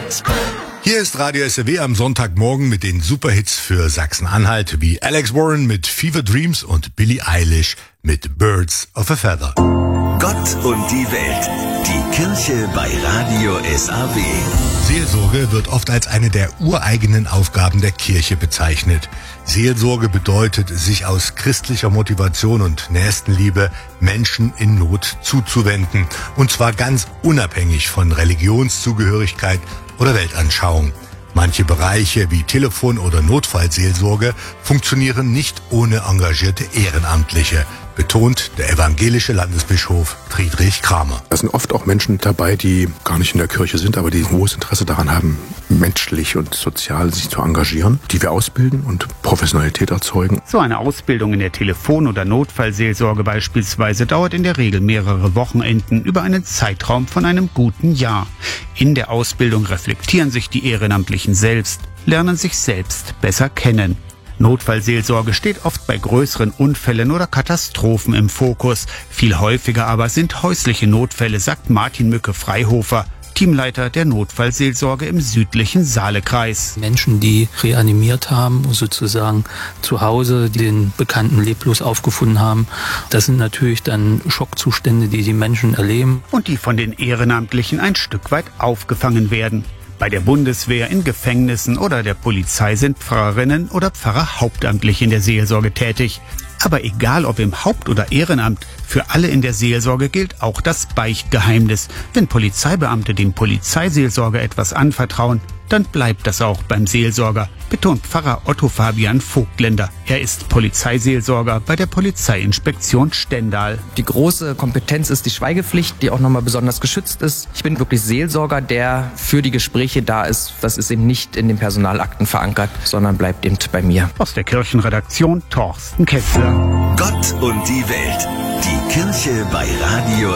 Hier ist Radio SAW am Sonntagmorgen mit den Superhits für Sachsen-Anhalt wie Alex Warren mit Fever Dreams und Billie Eilish mit Birds of a Feather. Gott und die Welt. Die Kirche bei Radio SAW. Seelsorge wird oft als eine der ureigenen Aufgaben der Kirche bezeichnet. Seelsorge bedeutet, sich aus christlicher Motivation und Nächstenliebe Menschen in Not zuzuwenden. Und zwar ganz unabhängig von Religionszugehörigkeit oder Weltanschauung. Manche Bereiche wie Telefon- oder Notfallseelsorge funktionieren nicht ohne engagierte Ehrenamtliche, betont der evangelische Landesbischof Friedrich Kramer. Da sind oft auch Menschen dabei, die gar nicht in der Kirche sind, aber die ein hohes Interesse daran haben, menschlich und sozial sich zu engagieren, die wir ausbilden und Professionalität erzeugen. So eine Ausbildung in der Telefon- oder Notfallseelsorge beispielsweise dauert in der Regel mehrere Wochenenden über einen Zeitraum von einem guten Jahr. In der Ausbildung reflektieren sich die Ehrenamtlichen selbst, lernen sich selbst besser kennen. Notfallseelsorge steht oft bei größeren Unfällen oder Katastrophen im Fokus. Viel häufiger aber sind häusliche Notfälle, sagt Martin Mücke-Freihofer, Teamleiter der Notfallseelsorge im südlichen Saalekreis. Menschen, die reanimiert haben, sozusagen zu Hause den Bekannten leblos aufgefunden haben, das sind natürlich dann Schockzustände, die die Menschen erleben. Und die von den Ehrenamtlichen ein Stück weit aufgefangen werden. Bei der Bundeswehr, in Gefängnissen oder der Polizei sind Pfarrerinnen oder Pfarrer hauptamtlich in der Seelsorge tätig. Aber egal ob im Haupt- oder Ehrenamt, für alle in der Seelsorge gilt auch das Beichtgeheimnis. Wenn Polizeibeamte dem Polizeiseelsorger etwas anvertrauen, dann bleibt das auch beim Seelsorger, betont Pfarrer Otto Fabian Vogtländer. Er ist Polizeiseelsorger bei der Polizeiinspektion Stendal. Die große Kompetenz ist die Schweigepflicht, die auch nochmal besonders geschützt ist. Ich bin wirklich Seelsorger, der für die Gespräche da ist. Das ist eben nicht in den Personalakten verankert, sondern bleibt eben bei mir. Aus der Kirchenredaktion Torsten Kessler. Gott und die Welt. Die Kirche bei Radio